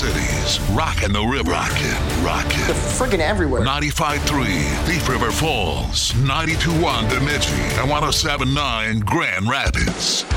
Cities, rockin' the river. Rockin'. They're freaking everywhere. 95.3 Thief River Falls, 92.1 Bemidji, and 107.9 Grand Rapids.